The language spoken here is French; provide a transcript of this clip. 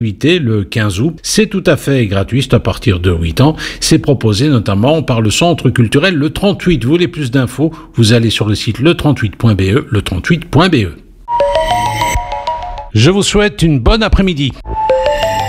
le 15 août. C'est tout à fait gratuit, c'est à partir de 8 ans. C'est proposé notamment par le Centre culturel Le 38. Vous voulez plus d'infos, vous allez sur le site le38.be, le38.be. Je vous souhaite une bonne après-midi.